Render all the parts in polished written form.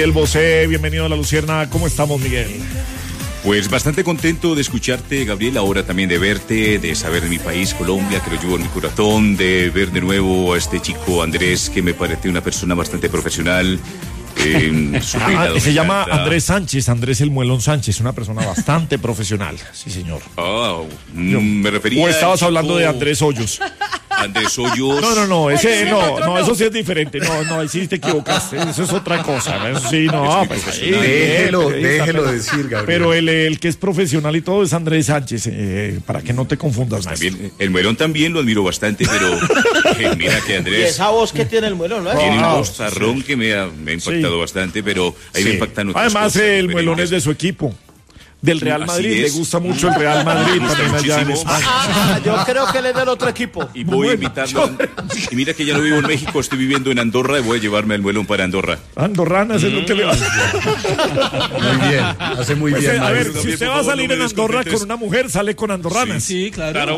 Miguel Bosé, bienvenido a La Luciérnaga. ¿Cómo estamos, Miguel? Pues bastante contento de escucharte, Gabriel, ahora también de verte, de saber de mi país, Colombia, que lo llevo en mi corazón, de ver de nuevo a este chico Andrés, que me parece una persona bastante profesional. Se llama Andrés Sánchez, Andrés el Muelón Sánchez, una persona bastante profesional, sí señor. Me refería. ¿O estabas hablando de Andrés Hoyos? Andrés Hoyos. No, ese no, eso sí es diferente. No, ahí sí te equivocaste, eso es otra cosa. Eso sí, no, pues ahí, déjelo decir, Gabriel. Pero el que es profesional y todo es Andrés Sánchez, para que no te confundas más. También, el Muelón también lo admiro bastante, pero mira que Andrés. ¿Y esa voz que tiene el Muelón, no? Tiene un vozarrón que me ha impactado bastante, pero ahí me impactan otras Además, cosas el Muelón es de su equipo. Del Real Madrid, le gusta mucho el Real Madrid también allá en España. Yo creo que él es del otro equipo. Y voy a invitarlo. Y mira que ya no vivo en México, estoy viviendo en Andorra y voy a llevarme al Muelón para Andorra. Andorranas es lo que le va a hacer. Muy bien, hace muy bien. A ver, si usted va a salir en Andorra con una mujer, sale con andorranas. Sí, claro.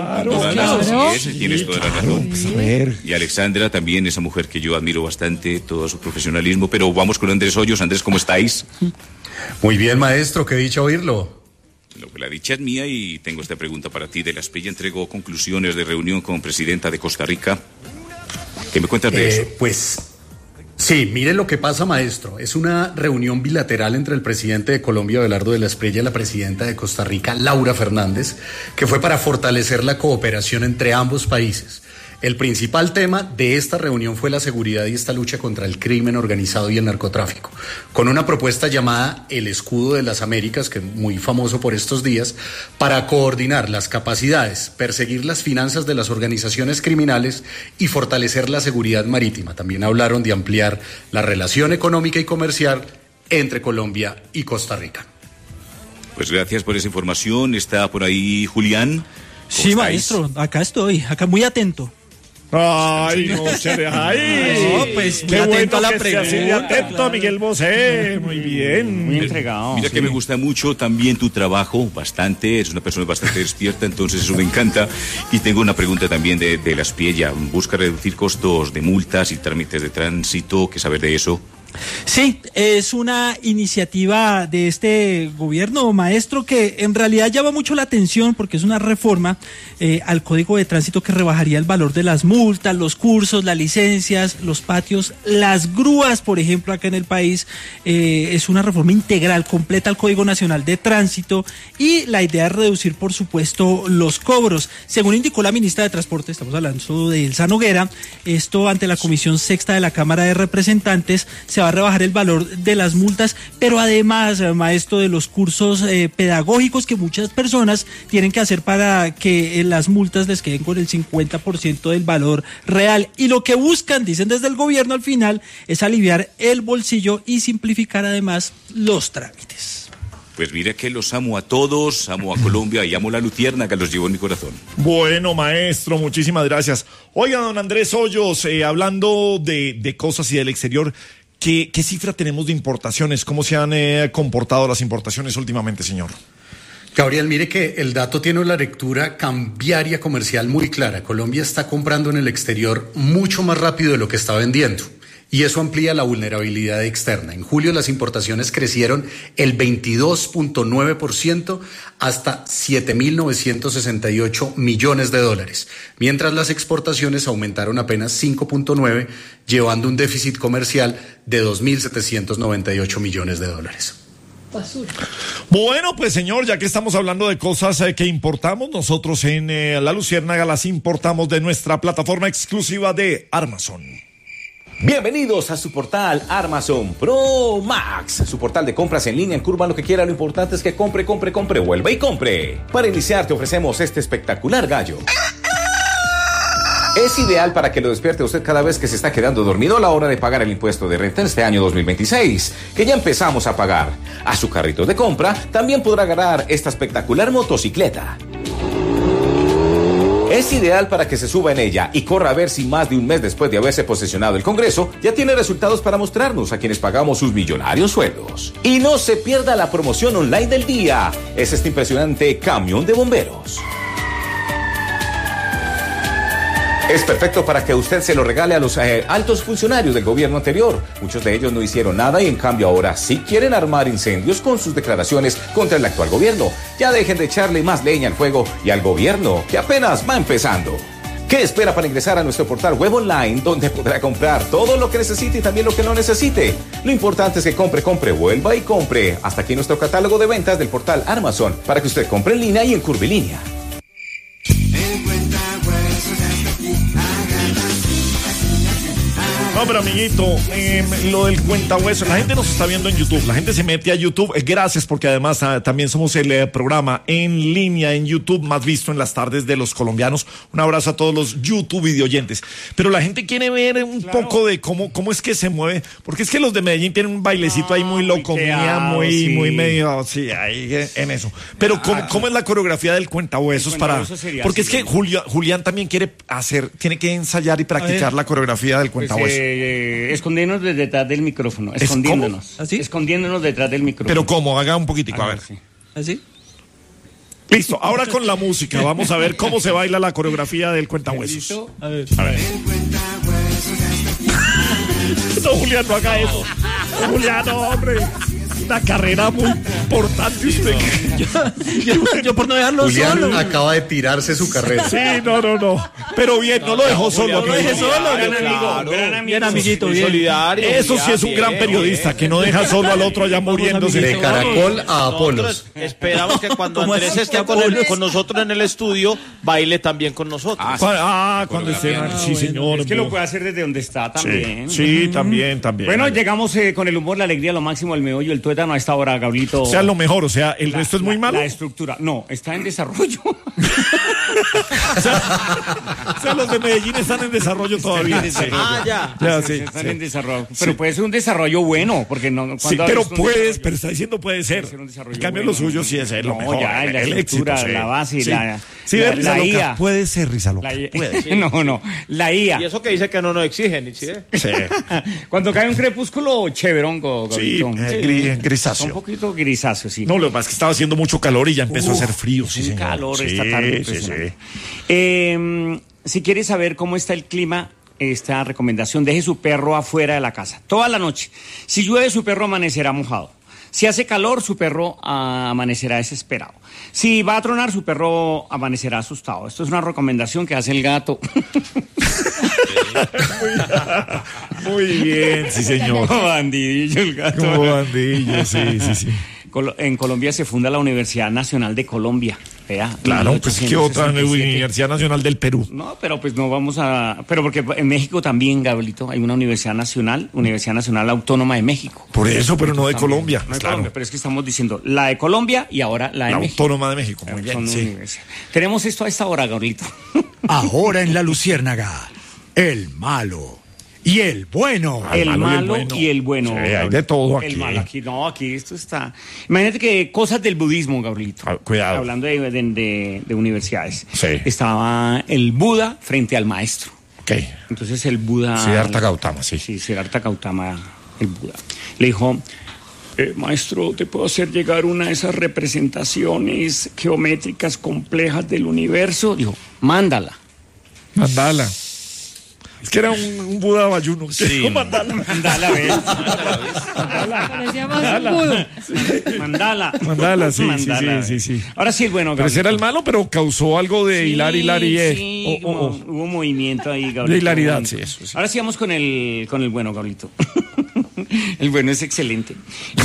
Sí, tienes toda la razón. A ver. Y Alexandra también, esa mujer que yo admiro bastante, todo su profesionalismo. Pero vamos con Andrés Hoyos. Andrés, ¿cómo estáis? Muy bien, maestro, qué dicha oírlo. La dicha es mía y tengo esta pregunta para ti. De la Espriella entregó conclusiones de reunión con presidenta de Costa Rica. ¿Qué me cuentas de eso? Pues sí, mire lo que pasa, maestro. Es una reunión bilateral entre el presidente de Colombia, Abelardo de la Espriella, y la presidenta de Costa Rica, Laura Fernández, que fue para fortalecer la cooperación entre ambos países. El principal tema de esta reunión fue la seguridad y esta lucha contra el crimen organizado y el narcotráfico, con una propuesta llamada el Escudo de las Américas, que es muy famoso por estos días, para coordinar las capacidades, perseguir las finanzas de las organizaciones criminales y fortalecer la seguridad marítima. También hablaron de ampliar la relación económica y comercial entre Colombia y Costa Rica. Pues gracias por esa información. Está por ahí Julián. Sí, maestro, acá estoy, muy atento. Ay, no se deja ahí. No, pues qué muy bueno atento a la que esté así de pregunta, atento, claro. Miguel Bosé. Muy bien. Muy entregado. Mira que me gusta mucho también tu trabajo, bastante. Eres una persona bastante despierta, entonces eso me encanta. Y tengo una pregunta también de la Espriella. ¿Busca reducir costos de multas y trámites de tránsito? ¿Qué sabes de eso? Sí, es una iniciativa de este gobierno, maestro, que en realidad llama mucho la atención porque es una reforma al Código de Tránsito que rebajaría el valor de las multas, los cursos, las licencias, los patios, las grúas, por ejemplo, acá en el país. Es una reforma integral, completa al Código Nacional de Tránsito y la idea es reducir, por supuesto, los cobros. Según indicó la ministra de Transporte, estamos hablando de Elsa Noguera, esto ante la Comisión Sexta de la Cámara de Representantes se va a rebajar el valor de las multas, pero además, maestro, de los cursos pedagógicos que muchas personas tienen que hacer para que las multas les queden con el 50% del valor real. Y lo que buscan, dicen desde el gobierno al final, es aliviar el bolsillo y simplificar además los trámites. Pues mira que los amo a todos, amo a Colombia y amo la Luciérnaga, que los llevo en mi corazón. Bueno, maestro, muchísimas gracias. Oiga, don Andrés Hoyos, hablando de cosas y del exterior, ¿qué cifra tenemos de importaciones? ¿Cómo se han comportado las importaciones últimamente, señor? Gabriel, mire que el dato tiene una lectura cambiaria comercial muy clara. Colombia está comprando en el exterior mucho más rápido de lo que está vendiendo. Y eso amplía la vulnerabilidad externa. En julio las importaciones crecieron el 22.9% hasta 7.968 millones de dólares, mientras las exportaciones aumentaron apenas 5.9%, llevando un déficit comercial de 2.798 millones de dólares. Bueno, pues señor, ya que estamos hablando de cosas que importamos, nosotros en La Luciérnaga las importamos de nuestra plataforma exclusiva de Amazon. Bienvenidos a su portal Amazon Pro Max, su portal de compras en línea en curva. Lo que quiera, lo importante es que compre, vuelva y compre. Para iniciar te ofrecemos este espectacular gallo. Es ideal para que lo despierte usted cada vez que se está quedando dormido a la hora de pagar el impuesto de renta en este año 2026, que ya empezamos a pagar. A su carrito de compra también podrá ganar esta espectacular motocicleta. Es ideal para que se suba en ella y corra a ver si más de un mes después de haberse posesionado el Congreso ya tiene resultados para mostrarnos a quienes pagamos sus millonarios sueldos. Y no se pierda la promoción online del día. Es este impresionante camión de bomberos. Es perfecto para que usted se lo regale a los altos funcionarios del gobierno anterior. Muchos de ellos no hicieron nada y en cambio ahora sí quieren armar incendios con sus declaraciones contra el actual gobierno. Ya dejen de echarle más leña al fuego y al gobierno que apenas va empezando. ¿Qué espera para ingresar a nuestro portal web online donde podrá comprar todo lo que necesite y también lo que no necesite? Lo importante es que compre, vuelva y compre. Hasta aquí nuestro catálogo de ventas del portal Amazon para que usted compre en línea y en curvilínea. No, pero amiguito, lo del cuentahueso, la gente nos está viendo en YouTube, la gente se mete a YouTube, gracias porque además también somos el programa en línea en YouTube más visto en las tardes de los colombianos. Un abrazo a todos los YouTube videoyentes. Pero la gente quiere ver un poco de cómo es que se mueve, porque es que los de Medellín tienen un bailecito ahí muy loco, muy medio, sí, ahí en eso. Pero ¿cómo es la coreografía del cuentahuesos porque es que Julián también tiene que ensayar y practicar la coreografía del cuentahuesos. Escondiéndonos detrás del micrófono. Escondiéndonos. ¿Así? Escondiéndonos detrás del micrófono. Pero ¿cómo? Haga un poquitico, a ver. Sí. ¿Así? Listo, ahora con la música. Vamos a ver cómo se baila la coreografía del cuentahuesos. ¿Listo? A ver. No, Julián, no haga eso. No, Julián, no, hombre. Una carrera muy importante usted. Yo por no dejarlo Julián solo. acaba de tirarse su carrera. Sí, no. Pero bien, no lo dejó solo. No lo dejé solo. Gran amigo. Bien, amiguito, bien. Solidario. Eso sí es un gran periodista, que no deja solo al otro allá muriéndose. De Caracol a Apolos. Nosotros esperamos que cuando ¿Cómo Andrés así? esté con nosotros en el estudio, baile también con nosotros. Cuando esté. Sí, señor. Es que lo puede hacer desde donde está también. Sí, también. Bueno, llegamos con el humor, la alegría, lo máximo, el meollo, el tuétano a esta hora, Gablito. O sea, lo mejor, el resto es muy malo. La estructura, no, está en desarrollo. O sea, los de Medellín están en desarrollo todavía. Sí. Ya. Están en desarrollo. Pero puede ser un desarrollo bueno, porque no. Sí, pero está diciendo puede ser. ser un desarrollo En cambio, bueno. lo suyo sí es lo mejor. Ya, la el estructura, éxito, sí. la base, Sí. la IA. Puede ser, Risa Loca. No, la IA. Y eso que dice que no nos exigen, ¿sí? Sí. Cuando cae un crepúsculo, chéverongo, Sí, Gablito. grisáceo. Un poquito grisáceo, sí. No, lo que pasa es que estaba haciendo mucho calor y ya empezó a hacer frío, sí, un señor. calor Sí, esta tarde. sí. Si quieres saber cómo está el clima, esta recomendación, deje su perro afuera de la casa, toda la noche. Si llueve, su perro amanecerá mojado. Si hace calor, su perro amanecerá desesperado. Si va a tronar, su perro amanecerá asustado. Esto es una recomendación que hace el gato. Muy bien, sí, señor. Como bandidillo el gato. Como bandillo, sí. En Colombia se funda la Universidad Nacional de Colombia. Vea, Claro, pues ¿qué otra? 1867. Universidad Nacional del Perú. No, pero pues no vamos a... Pero porque en México también, Gabrielito, hay una Universidad Nacional Autónoma de México. Por eso, pero no de También. Colombia. No de Claro. Colombia, pero es que estamos diciendo la de Colombia y ahora la de La México. Autónoma de México. Muy bien, Son sí. universidades. Tenemos esto a esta hora, Gabrielito. Ahora en La Luciérnaga, el malo y el bueno. El malo y el bueno. Sí, hay de todo aquí. El malo aquí esto está... Imagínate que cosas del budismo, Gabrielito. Cuidado. Hablando de universidades. Sí. Estaba el Buda frente al maestro. Ok. Entonces el Buda... Siddhartha Gautama, sí. Sí, Siddhartha Gautama, el Buda. Le dijo, maestro, ¿te puedo hacer llegar una de esas representaciones geométricas complejas del universo? Dijo, mándala. Mandala. Es que era un Buda bayuno. Sí. Mandala. Mandala, ¿ves? Parecía más un budo. Mandala. Mandala, sí. Sí. Ahora sí, el bueno, Pero ese era el malo, pero causó algo de Sí, hilarie. sí, hubo movimiento ahí, Gabrielito. De hilaridad, Hubo sí, movimiento. eso sí. Ahora sí vamos con el bueno, Gabrielito. El bueno es excelente.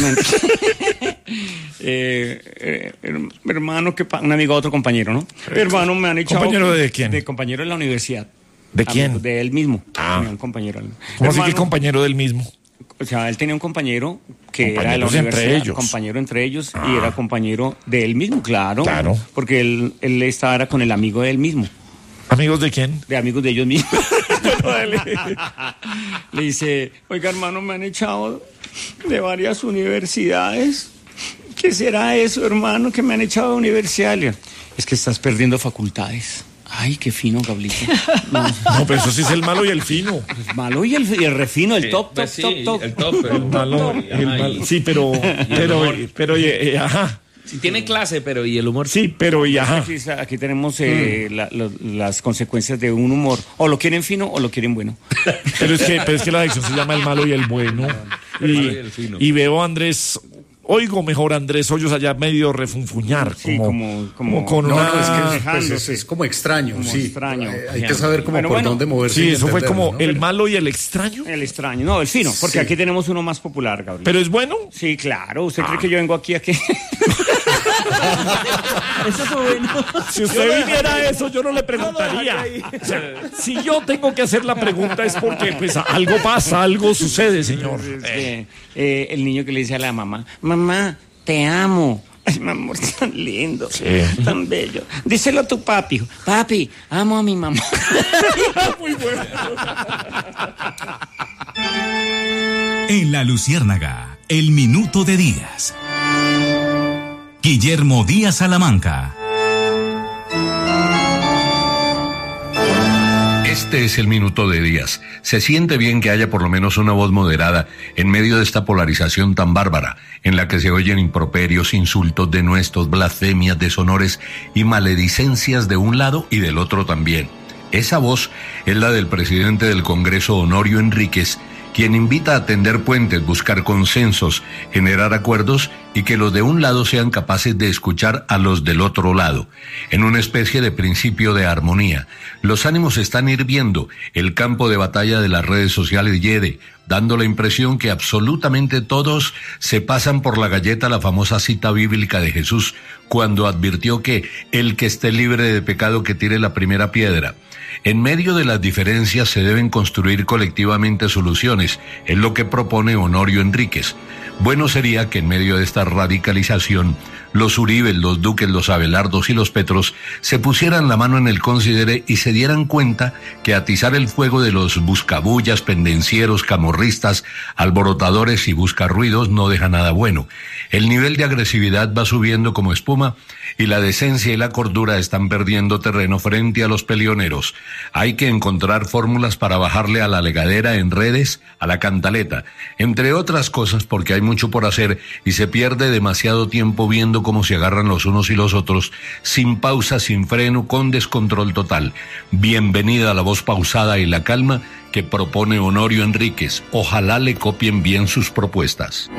Hermano, un amigo, otro compañero, ¿no? Hermano, me han echado... ¿Compañero de quién? De compañero de la universidad. ¿De quién? De él mismo. Ah. Tenía un compañero. ¿Cómo así que Hermano, compañero del mismo? O sea, él tenía un compañero que era de la Compañeros entre universidad, ellos. compañero entre ellos, y era compañero de él mismo, claro. Claro. Porque él estaba con el amigo de él mismo, ¿Amigos de quién? de amigos de ellos mismos. Le dice, oiga, hermano, me han echado de varias universidades. ¿Qué será eso, hermano, que me han echado de universidad? Le digo, es que estás perdiendo facultades. Ay, qué fino, Gablito. No, No, pero eso sí es el malo y el fino. el malo y el refino, el top. El top. El malo, el malo. Sí, pero, ajá. Sí tiene clase, pero ¿y el humor? Sí, pero y ajá. Aquí tenemos las consecuencias de un humor. O lo quieren fino o lo quieren bueno. Pero es que la sección se llama El Malo y el Bueno. Y veo a Andrés... Oigo mejor a Andrés Hoyos allá medio refunfuñar, como con una... Es como extraño, como sí. Extraño. Hay que saber por dónde moverse. Sí, eso fue como, ¿no? El malo y el extraño. El extraño, no, el fino, porque aquí tenemos uno más popular, Gabriel. ¿Pero es bueno? Sí, claro. ¿Usted cree que yo vengo aquí a qué? Eso fue bueno. Si usted viniera a eso, yo no le preguntaría. O sea, si yo tengo que hacer la pregunta es porque pues algo pasa, algo sucede, señor. El niño que le dice a la mamá, mamá, te amo. Ay, mi amor, tan lindo, tan bello. Díselo a tu papi. Papi, amo a mi mamá. Muy bueno. En La Luciérnaga, el minuto de Díaz. Guillermo Díaz Salamanca. Este es el minuto de Díaz. Se siente bien que haya por lo menos una voz moderada en medio de esta polarización tan bárbara, en la que se oyen improperios, insultos, denuestos, blasfemias, deshonores y maledicencias de un lado y del otro también. Esa voz es la del presidente del Congreso, Honorio Enríquez, quien invita a tender puentes, buscar consensos, generar acuerdos y que los de un lado sean capaces de escuchar a los del otro lado, en una especie de principio de armonía. Los ánimos están hirviendo, el campo de batalla de las redes sociales hiede, dando la impresión que absolutamente todos se pasan por la galleta la famosa cita bíblica de Jesús, cuando advirtió que el que esté libre de pecado que tire la primera piedra. En medio de las diferencias se deben construir colectivamente soluciones, es lo que propone Honorio Enríquez. Bueno sería que en medio de esta radicalización, los Uribes, los Duques, los Abelardos y los Petros se pusieran la mano en el considere y se dieran cuenta que atizar el fuego de los buscabullas, pendencieros, camorristas, alborotadores y buscarruidos no deja nada bueno. El nivel de agresividad va subiendo como espuma y la decencia y la cordura están perdiendo terreno frente a los peleoneros. Hay que encontrar fórmulas para bajarle a la legadera en redes, a la cantaleta, entre otras cosas porque hay mucho por hacer y se pierde demasiado tiempo viendo cómo se agarran los unos y los otros, sin pausa, sin freno, con descontrol total. Bienvenida a la voz pausada y la calma que propone Honorio Enríquez. Ojalá le copien bien sus propuestas.